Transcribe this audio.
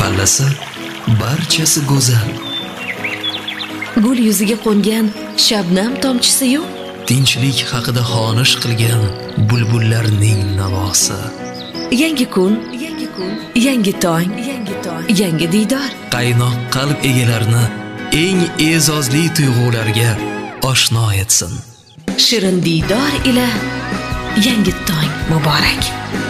pallasi barchasi go'zal. Gul yuziga qo'ngan shabnam tomchisi yo'q. Tinchlik haqida xonish qilgan bulbullarning navosi. Yangi kun, yangi tong, yangi diydor. Qaynoq qalb egalarini eng e'zozli tuyg'ularga oshno etsin. Shirin diydor ila yangi tong muborak.